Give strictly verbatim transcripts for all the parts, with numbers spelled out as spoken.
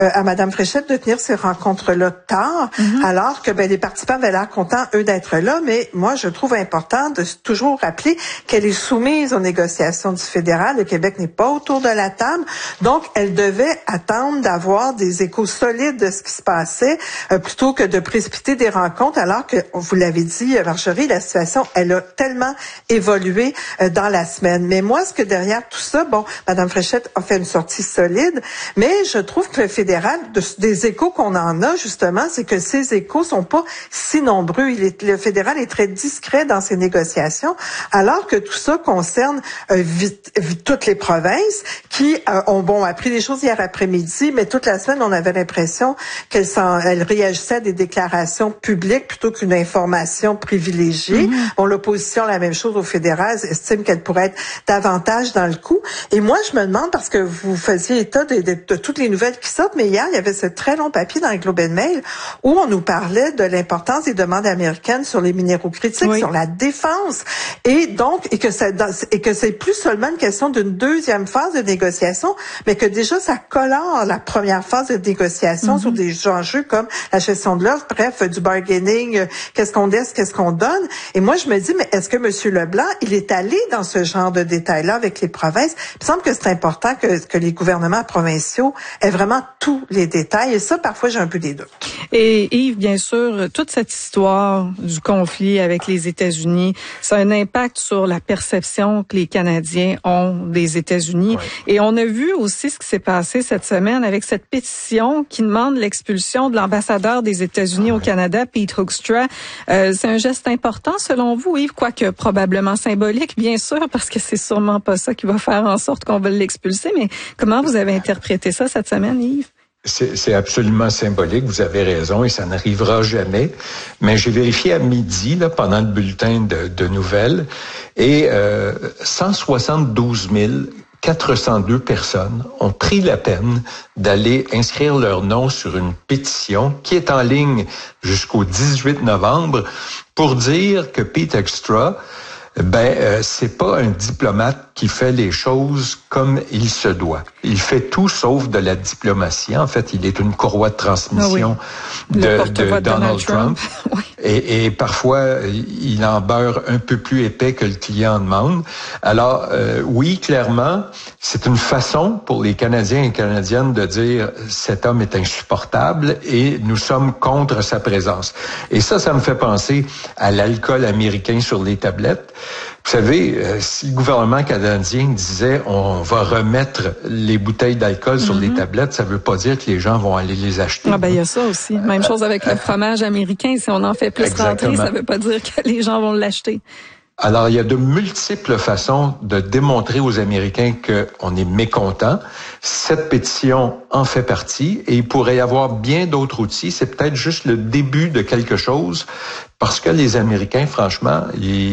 à Madame Fréchette de tenir ces rencontres-là tard, mm-hmm. alors que ben, les participants avaient l'air contents, eux, d'être là. Mais moi, je trouve important de toujours rappeler qu'elle est soumise aux négociations du fédéral. Le Québec n'est pas autour de la table. Donc, elle devait attendre d'avoir des échos solides de ce qui se passait euh, plutôt que de précipiter des rencontres, alors que, vous l'avez dit, Marjorie, la situation, elle a tellement évolué euh, dans la semaine. Mais moi, ce que derrière tout ça, bon, Madame Fréchette a fait une sortie solide, mais je trouve que le fédéral De, des échos qu'on en a, justement, c'est que ces échos sont pas si nombreux. Il est, le fédéral est très discret dans ses négociations, alors que tout ça concerne euh, vite, vite, toutes les provinces qui euh, ont bon appris des choses hier après-midi, mais toute la semaine, on avait l'impression qu'elles elles réagissaient à des déclarations publiques plutôt qu'une information privilégiée. Mm-hmm. Bon, l'opposition, la même chose au fédéral, estime qu'elle pourrait être davantage dans le coup. Et moi, je me demande, parce que vous faisiez état de, de, de toutes les nouvelles qui sortent, mais hier, il y avait ce très long papier dans le Globe and Mail où on nous parlait de l'importance des demandes américaines sur les minéraux critiques, oui. sur la défense, et donc et que ça et que c'est plus seulement une question d'une deuxième phase de négociation, mais que déjà ça colore la première phase de négociation mm-hmm. sur des enjeux comme la gestion de l'offre, bref, du bargaining, qu'est-ce qu'on laisse, qu'est-ce qu'on donne. Et moi, je me dis, mais est-ce que M. Leblanc, il est allé dans ce genre de détails-là avec les provinces? Il me semble que c'est important que, que les gouvernements provinciaux aient vraiment tous les détails. Et ça, parfois, j'ai un peu des doutes. Et Yves, bien sûr, toute cette histoire du conflit avec les États-Unis, ça a un impact sur la perception que les Canadiens ont des États-Unis. Ouais. Et on a vu aussi ce qui s'est passé cette semaine avec cette pétition qui demande l'expulsion de l'ambassadeur des États-Unis ouais. au Canada, Pete Hoekstra. Euh, c'est un geste important, selon vous, Yves, quoique probablement symbolique, bien sûr, parce que c'est sûrement pas ça qui va faire en sorte qu'on va l'expulser. Mais comment vous avez interprété ça cette semaine, Yves? C'est, c'est absolument symbolique, vous avez raison, et ça n'arrivera jamais. Mais j'ai vérifié à midi, là, pendant le bulletin de, de nouvelles, et euh, cent soixante-douze mille quatre cent deux personnes ont pris la peine d'aller inscrire leur nom sur une pétition qui est en ligne jusqu'au dix-huit novembre pour dire que Pete Hoekstra, ben euh, c'est pas un diplomate qui fait les choses comme il se doit. Il fait tout sauf de la diplomatie. En fait, il est une courroie de transmission ah oui. de, de, de Donald, Donald Trump. Trump. Oui. Et, et parfois, il en beurre un peu plus épais que le client demande. Alors, euh, oui, clairement, c'est une façon pour les Canadiens et Canadiennes de dire cet homme est insupportable et nous sommes contre sa présence. Et ça, ça me fait penser à l'alcool américain sur les tablettes. Vous savez, euh, si le gouvernement canadien disait on va remettre les bouteilles d'alcool mm-hmm. sur les tablettes, ça veut pas dire que les gens vont aller les acheter. Ah ben il y a ça aussi. Même chose avec euh, le fromage américain. Si on en fait plus exactement. rentrer, ça veut pas dire que les gens vont l'acheter. Alors, il y a de multiples façons de démontrer aux Américains qu'on est mécontent. Cette pétition en fait partie et il pourrait y avoir bien d'autres outils. C'est peut-être juste le début de quelque chose parce que les Américains, franchement,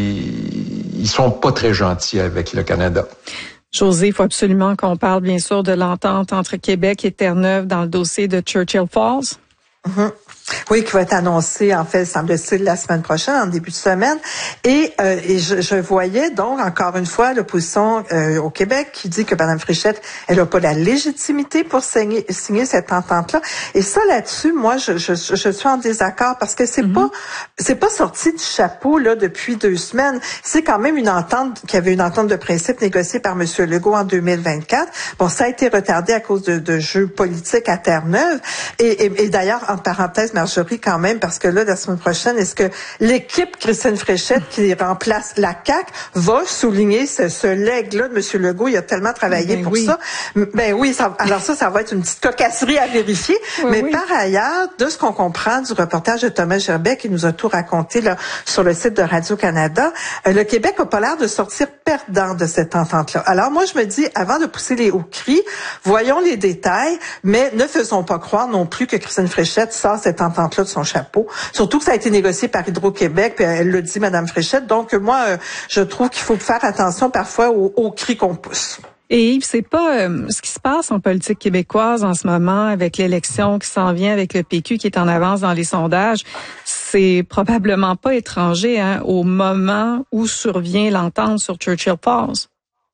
ils, ils sont pas très gentils avec le Canada. José, il faut absolument qu'on parle, bien sûr, de l'entente entre Québec et Terre-Neuve dans le dossier de Churchill Falls. Mm-hmm. Oui, qui va être annoncé, en fait, semble-t-il, la semaine prochaine, en début de semaine. Et, euh, et je, je voyais donc, encore une fois, l'opposition euh, au Québec qui dit que Mme Fréchette, elle n'a pas la légitimité pour signer, signer cette entente-là. Et ça, là-dessus, moi, je, je, je suis en désaccord parce que c'est mm-hmm. pas c'est pas sorti du chapeau là depuis deux semaines. C'est quand même une entente qui avait une entente de principe négociée par M. Legault en deux mille vingt-quatre. Bon, ça a été retardé à cause de, de jeux politiques à Terre-Neuve. Et, et, et d'ailleurs, en parenthèse, Marjorie, quand même, parce que là, la semaine prochaine, est-ce que l'équipe Christine Fréchette qui remplace la C A Q va souligner ce, ce leg-là de M. Legault? Il a tellement travaillé ben pour oui. ça. Ben oui, ça, alors ça, ça va être une petite cocasserie à vérifier. Oui, Mais oui. par ailleurs, de ce qu'on comprend du reportage de Thomas Gerbet qui nous a tout raconté là sur le site de Radio-Canada, euh, le Québec n'a pas l'air de sortir perdant de cette entente-là. Alors moi, je me dis, avant de pousser les hauts cris, voyons les détails, mais ne faisons pas croire non plus que Christine Fréchette sort cette entente-là de son chapeau. Surtout que ça a été négocié par Hydro-Québec, puis elle le dit, Mme Fréchette. Donc, moi, euh, je trouve qu'il faut faire attention parfois aux, aux cris qu'on pousse. Et Yves, c'est pas euh, ce qui se passe en politique québécoise en ce moment avec l'élection qui s'en vient, avec le P Q qui est en avance dans les sondages. C'est probablement pas étranger hein, au moment où survient l'entente sur Churchill Falls.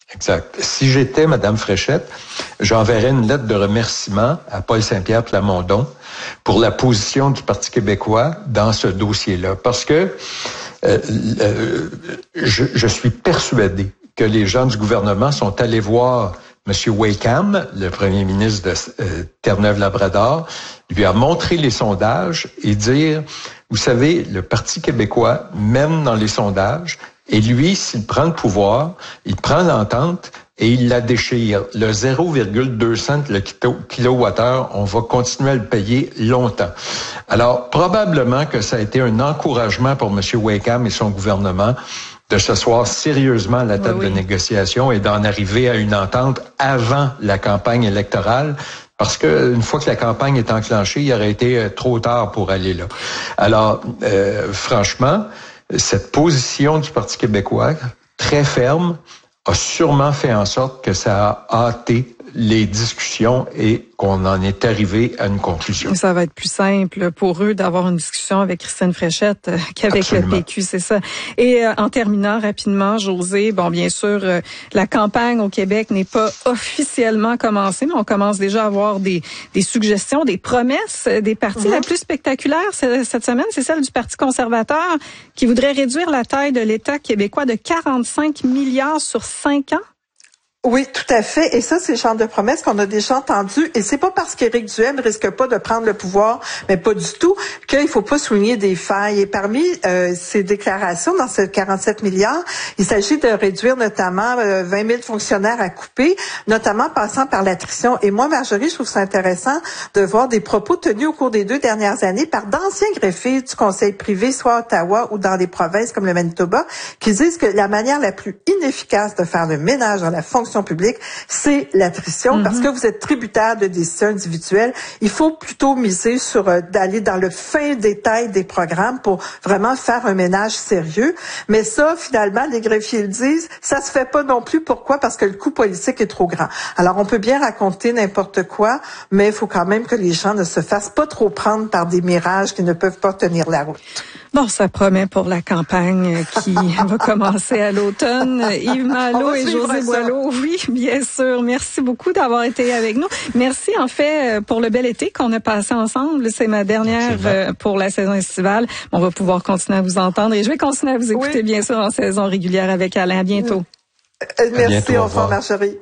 Exact. Si j'étais Madame Fréchette, j'enverrais une lettre de remerciement à Paul Saint-Pierre Plamondon pour la position du Parti québécois dans ce dossier-là. Parce que euh, euh, je, je suis persuadé que les gens du gouvernement sont allés voir M. Wakeham, le premier ministre de euh, Terre-Neuve-Labrador, lui a montré les sondages et dire, vous savez, le Parti québécois mène dans les sondages, et lui, s'il prend le pouvoir, il prend l'entente et il la déchire. Le zéro virgule deux cents le kilowattheure, on va continuer à le payer longtemps. Alors, probablement que ça a été un encouragement pour M. Wakeham et son gouvernement de s'asseoir sérieusement à la table oui, oui. de négociation et d'en arriver à une entente avant la campagne électorale. Parce que une fois que la campagne est enclenchée, il aurait été trop tard pour aller là. Alors, euh, franchement, cette position du Parti québécois, très ferme, a sûrement fait en sorte que ça a hâté les discussions et qu'on en est arrivé à une conclusion. Ça va être plus simple pour eux d'avoir une discussion avec Christine Fréchette euh, qu'avec Absolument. le P Q, c'est ça. Et euh, en terminant rapidement, Josée, bon, bien sûr, euh, la campagne au Québec n'est pas officiellement commencée, mais on commence déjà à avoir des, des suggestions, des promesses des partis. Mm-hmm. La plus spectaculaire cette semaine, c'est celle du Parti conservateur qui voudrait réduire la taille de l'État québécois de quarante-cinq milliards sur cinq ans. Oui, tout à fait. Et ça, c'est le genre de promesses qu'on a déjà entendu. Et c'est pas parce qu'Éric Duhem risque pas de prendre le pouvoir, mais pas du tout, qu'il faut pas souligner des failles. Et parmi euh, ces déclarations, dans ces quarante-sept milliards, il s'agit de réduire notamment euh, vingt mille fonctionnaires à couper, notamment passant par l'attrition. Et moi, Marjorie, je trouve ça intéressant de voir des propos tenus au cours des deux dernières années par d'anciens greffiers du conseil privé, soit à Ottawa ou dans des provinces comme le Manitoba, qui disent que la manière la plus inefficace de faire le ménage dans la fonction publique, c'est l'attrition, mm-hmm. parce que vous êtes tributaire de décisions individuelles. Il faut plutôt miser sur euh, d'aller dans le fin détail des programmes pour vraiment faire un ménage sérieux. Mais ça, finalement, les greffiers le disent, ça se fait pas non plus. Pourquoi? Parce que le coût politique est trop grand. Alors, on peut bien raconter n'importe quoi, mais il faut quand même que les gens ne se fassent pas trop prendre par des mirages qui ne peuvent pas tenir la route. Bon, ça promet pour la campagne qui va commencer à l'automne. Yves Malo et Josée Boileau, oui, bien sûr. Merci beaucoup d'avoir été avec nous. Merci, en fait, pour le bel été qu'on a passé ensemble. C'est ma dernière euh, pour la saison estivale. On va pouvoir continuer à vous entendre et je vais continuer à vous écouter, oui. bien sûr, en saison régulière avec Alain. À bientôt. Euh, merci, à bientôt, au revoir, Marjorie.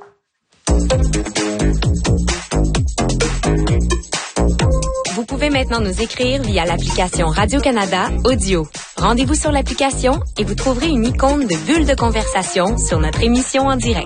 Vous pouvez maintenant nous écrire via l'application Radio-Canada Audio. Rendez-vous sur l'application et vous trouverez une icône de bulle de conversation sur notre émission en direct.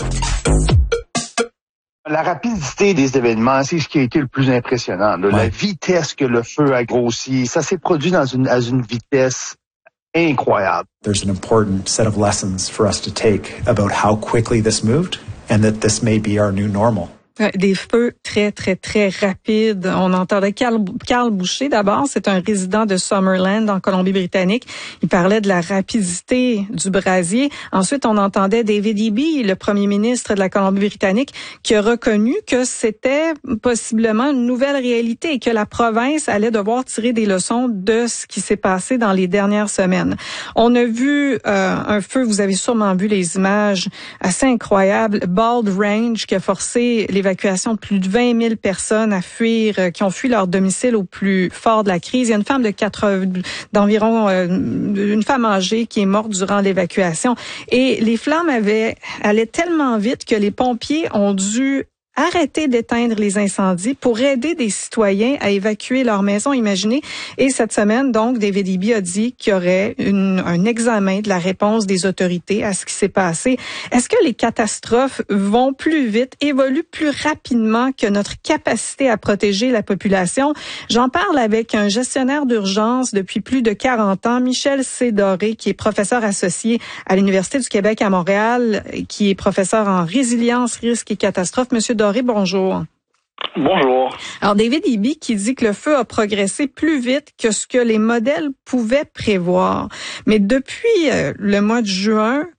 La rapidité des événements, c'est ce qui a été le plus impressionnant. Ouais. La vitesse que le feu a grossi, ça s'est produit dans une, à une vitesse incroyable. There's an important set of lessons for us to take about how quickly this moved and that this may be our new normal. Des feux très, très, très rapides. On entendait Carl, Carl Boucher, d'abord. C'est un résident de Summerland, en Colombie-Britannique. Il parlait de la rapidité du brasier. Ensuite, on entendait David Eby, le premier ministre de la Colombie-Britannique, qui a reconnu que c'était possiblement une nouvelle réalité et que la province allait devoir tirer des leçons de ce qui s'est passé dans les dernières semaines. On a vu euh, un feu, vous avez sûrement vu les images assez incroyables, Bald Range, qui a forcé les évacuation de plus de vingt mille personnes à fuir, euh, qui ont fui leur domicile au plus fort de la crise. Il y a une femme de quatre, d'environ euh, une femme âgée qui est morte durant l'évacuation. Et les flammes avaient allaient tellement vite que les pompiers ont dû arrêter d'éteindre les incendies pour aider des citoyens à évacuer leur maison, imaginez. Et cette semaine, donc, David Eby a dit qu'il y aurait une, un examen de la réponse des autorités à ce qui s'est passé. Est-ce que les catastrophes vont plus vite, évoluent plus rapidement que notre capacité à protéger la population? J'en parle avec un gestionnaire d'urgence depuis plus de quarante ans, Michel C. Doré, qui est professeur associé à l'Université du Québec à Montréal, qui est professeur en résilience, risque et catastrophes. Monsieur Doré, bonjour. Bonjour. Alors, David Eby qui dit que le feu a progressé plus vite que ce que les modèles pouvaient prévoir. Mais depuis euh, le mois de juin,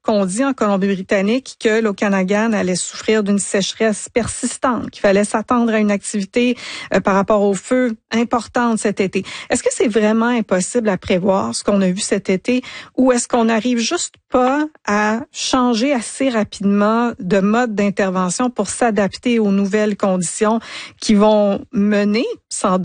qu'on dit en Colombie-Britannique que l'Okanagan allait souffrir d'une sécheresse persistante, qu'il fallait s'attendre à une activité euh, par rapport au feu importante cet été. Est-ce que c'est vraiment impossible à prévoir ce qu'on a vu cet été, ou est-ce qu'on n'arrive juste pas à changer assez rapidement de mode d'intervention pour s'adapter aux nouvelles conditions qui vont mener sans doute